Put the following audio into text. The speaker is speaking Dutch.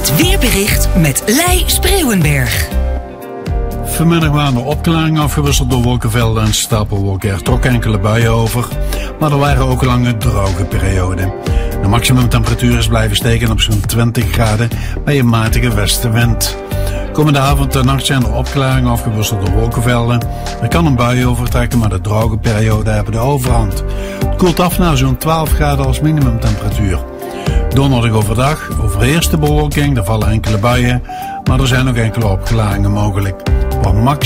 Het weerbericht met Lei Spreeuwenberg. Vanmiddag waren de opklaringen afgewisseld door wolkenvelden en stapelwolken. Er trokken enkele buien over, maar er waren ook lange droge perioden. De maximumtemperatuur is blijven steken op zo'n 20 graden bij een matige westenwind. Komende avond en nacht zijn er opklaringen afgewisseld door wolkenvelden. Er kan een bui overtrekken, maar de droge perioden hebben de overhand. Het koelt af naar zo'n 12 graden als minimumtemperatuur. Donderdag overdag overheerst de bewolking, er vallen enkele buien, maar er zijn ook enkele opklaringen mogelijk. Waar max